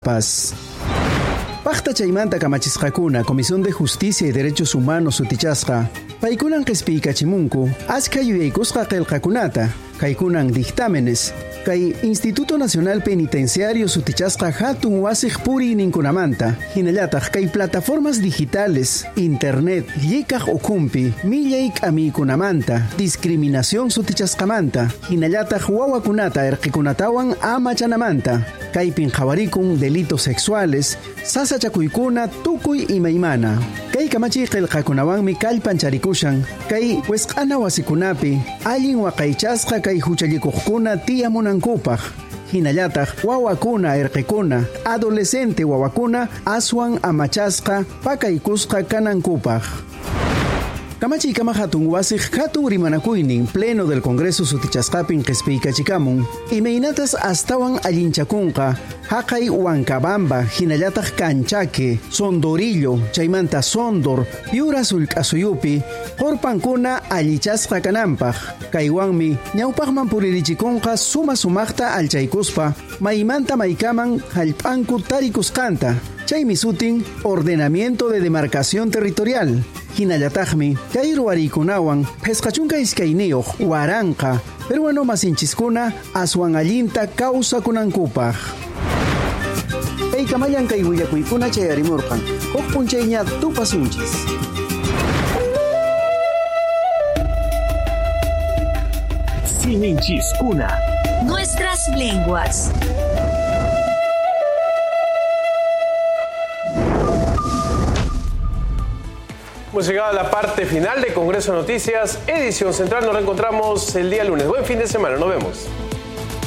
Chiapas. Paqta chaymanta kamachisqakuna Comisión de Justicia y Derechos Humanos sutichasqa paykunan q'ispiykachimunku askha yuyaykusqa qillqakunata kaykunan dictámenes kay Instituto Nacional Penitenciario sutichasqa hatun wasiq puri ninkunamanta hinallataq kay plataformas digitales internet llikaq ukumpi millay k'amiykunamanta discriminación sutichasqamanta hinallataq wawakunata irqikunatawan amachanamanta kaypin qhawarikun delitos sexuales sasachakuykuna tukuy imaymana kay kamachiy qillqakunawanmi kallpancharikushan kay wesq'ana wasikunapi allin waqaychasqa kay huchallikuqkuna tiyamunankupaq hinallataq wawakuna irqikuna adolescente wawakuna aswan amachasqa pakaykusqa kanankupaq. Kamachiy kama hatun wasiq hatun rimanakuynin pleno del Congreso sutichasqapin q'ispiykachicamun imaynatas astawan allinchakunqa haqay Huancabamba hinallataq Canchaque Sondorillo chaymanta Sondor Piura Sullk'asuyupi qorpankuna allichasqa kananpaq kaywanmi ñawpaqman puririchikunqa sumaqta alchaykuspa maymanta maykaman hallp'anku tarikusqanta chaymi sutin ordenamiento de demarcación territorial. Hinallataqmi kay ruwariykunawan phesqachunqa iskayniyuq waranqa peruano masinchiskuna aswan allinta kawsakunankupaq. Kaykamallan kay willakuykuna chayarimurqan huk p'unchayña tupasunchis. Sininchiskuna. Nuestras lenguas. Hemos llegado a la parte final de Congreso Noticias, edición central. Nos reencontramos el día lunes. Buen fin de semana, nos vemos.